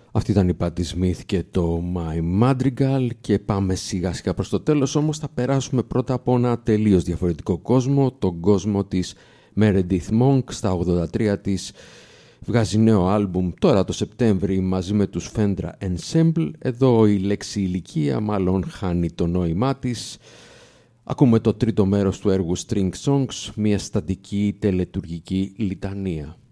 Αυτή ήταν η Patti Smith και το My Madrigal και πάμε σιγά σιγά προς το τέλος, όμως θα περάσουμε πρώτα από ένα τελείως διαφορετικό κόσμο, τον κόσμο της Meredith Monk. Στα 83 της βγάζει νέο άλμπουμ τώρα το Σεπτέμβρη μαζί με τους Fendra Ensemble. Εδώ η λέξη ηλικία μάλλον χάνει το νόημά της. Ακούμε το τρίτο μέρος του έργου String Songs, μια στατική τελετουργική λιτανία.